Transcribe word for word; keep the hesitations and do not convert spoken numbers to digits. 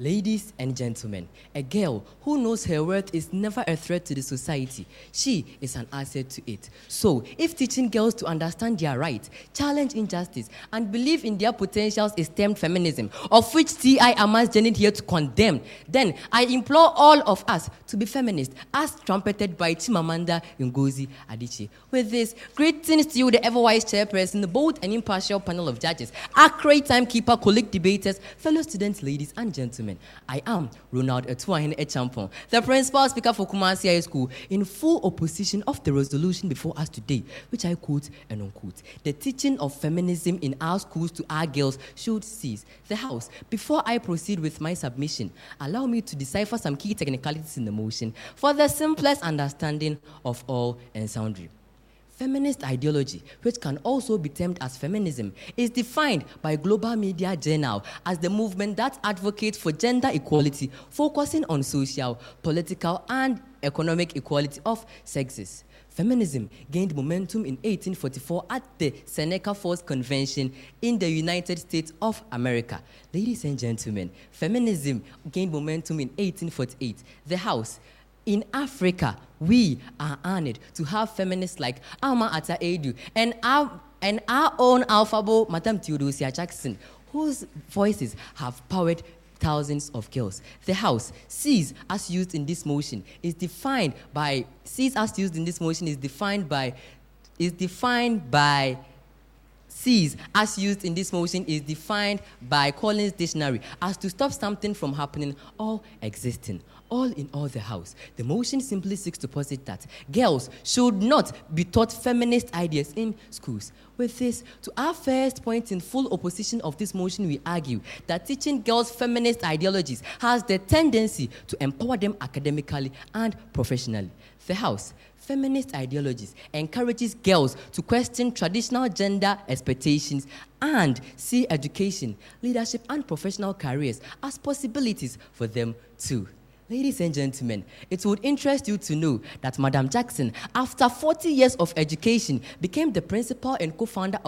Ladies and gentlemen, a girl who knows her worth is never a threat to the society. She is an asset to it. So, if teaching girls to understand their rights, challenge injustice, and believe in their potentials is termed feminism, of which T I am as journeyed here to condemn, then I implore all of us to be feminists, as trumpeted by Chimamanda Ngozi Adichie. With this, greetings to you, the ever-wise chairperson, the bold and impartial panel of judges, accurate timekeeper, colleague debaters, fellow students, ladies and gentlemen. I am Ronald Etuahene Echampon, the principal speaker for Kumasi High School, in full opposition of the resolution before us today, which I quote and unquote. The teaching of feminism in our schools to our girls should cease. The House, before I proceed with my submission, allow me to decipher some key technicalities in the motion for the simplest understanding of all and sundry. Feminist ideology, which can also be termed as feminism, is defined by Global Media Journal as the movement that advocates for gender equality, focusing on social, political, and economic equality of sexes. Feminism gained momentum in eighteen forty-four at the Seneca Falls Convention in the United States of America. Ladies and gentlemen, feminism gained momentum in eighteen forty-eight. The House. In Africa, we are honored to have feminists like Alma Ata Edu and our, and our own alphabet, Madam Theodosia Jackson, whose voices have powered thousands of girls. The House, cease as used in this motion, is defined by, cease as used in this motion is defined by, is defined by, cease as used in this motion is defined by Collins Dictionary as to stop something from happening or existing. All in all, the House, the motion simply seeks to posit that girls should not be taught feminist ideas in schools. With this, to our first point in full opposition of this motion, we argue that teaching girls feminist ideologies has the tendency to empower them academically and professionally. The House, feminist ideologies encourages girls to question traditional gender expectations and see education, leadership, and professional careers as possibilities for them too. Ladies and gentlemen, it would interest you to know that Madam Jackson, after forty years of education, became the principal and co-founder of